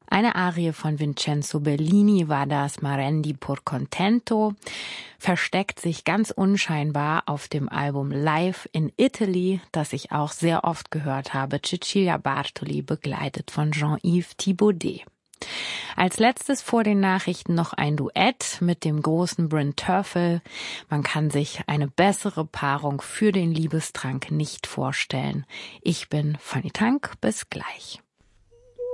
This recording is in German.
Eine Arie von Vincenzo Bellini war das Marendi pur contento, versteckt sich ganz unscheinbar auf dem Album Live in Italy, das ich auch sehr oft gehört habe, Cecilia Bartoli, begleitet von Jean-Yves Thibaudet. Als letztes vor den Nachrichten noch ein Duett mit dem großen Bryn Terfel. Man kann sich eine bessere Paarung für den Liebestrank nicht vorstellen. Ich bin Fanny Tank, bis gleich.